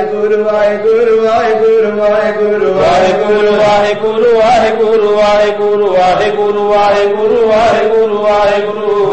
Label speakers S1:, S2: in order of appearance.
S1: Waheguru Waheguru Waheguru Waheguru
S2: Waheguru Waheguru Waheguru Waheguru Waheguru Waheguru Waheguru Waheguru Waheguru